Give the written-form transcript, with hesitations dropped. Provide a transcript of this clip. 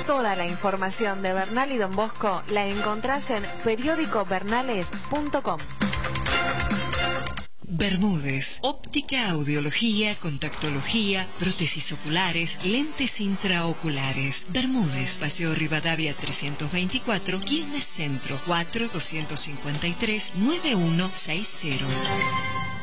Toda la información de Bernal y Don Bosco la encontrás en periodicobernales.com. Bermúdez, óptica, audiología, contactología, prótesis oculares, lentes intraoculares. Bermúdez, Paseo Rivadavia 324, Quilmes Centro, 4-253-9160.